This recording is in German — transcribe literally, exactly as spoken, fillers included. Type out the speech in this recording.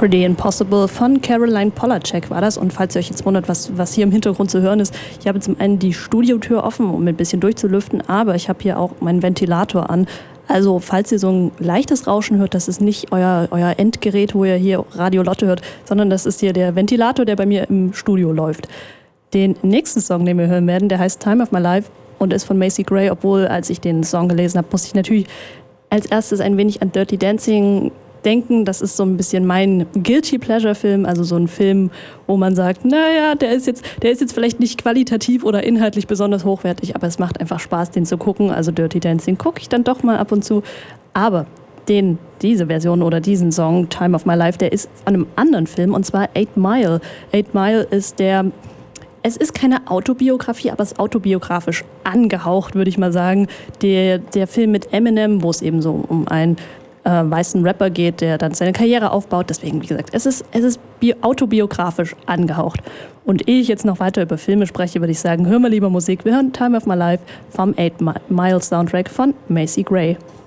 Pretty Impossible von Caroline Polachek war das. Und falls ihr euch jetzt wundert, was, was hier im Hintergrund zu hören ist, ich habe zum einen die Studiotür offen, um ein bisschen durchzulüften, aber ich habe hier auch meinen Ventilator an. Also falls ihr so ein leichtes Rauschen hört, das ist nicht euer, euer Endgerät, wo ihr hier Radio Lotte hört, sondern das ist hier der Ventilator, der bei mir im Studio läuft. Den nächsten Song, den wir hören werden, der heißt Time of My Life und ist von Macy Gray, obwohl, als ich den Song gelesen habe, musste ich natürlich als erstes ein wenig an Dirty Dancing denken. Das ist so ein bisschen mein Guilty Pleasure Film, also so ein Film, wo man sagt, naja, der ist jetzt, der ist jetzt vielleicht nicht qualitativ oder inhaltlich besonders hochwertig, aber es macht einfach Spaß, den zu gucken. Also Dirty Dancing gucke ich dann doch mal ab und zu. Aber den, diese Version oder diesen Song, Time of My Life, der ist von einem anderen Film, und zwar Eight Mile. Eight Mile ist der, es ist keine Autobiografie, aber es ist autobiografisch angehaucht, würde ich mal sagen. Der, der Film mit Eminem, wo es eben so um einen äh, weißen Rapper geht, der dann seine Karriere aufbaut. Deswegen, wie gesagt, es ist, es ist bio, autobiografisch angehaucht. Und ehe ich jetzt noch weiter über Filme spreche, würde ich sagen, hör mal lieber Musik. Wir hören Time of My Life vom Eight Mile Soundtrack von Macy Gray.